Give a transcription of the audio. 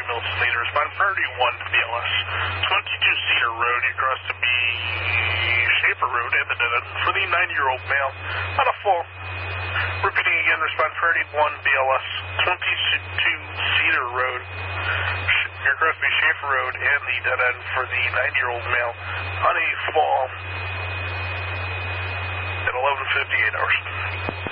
milliliters. Respond 31 BLS. 22-seater road. You cross to be Schaefer Road and the dead end for the 9-year-old male on a full. Repeating again, respond 31 BLS. 22-seater road. You're cross to be Schaefer Road and the dead end for the 9-year-old male on a fall at 11:58 hours.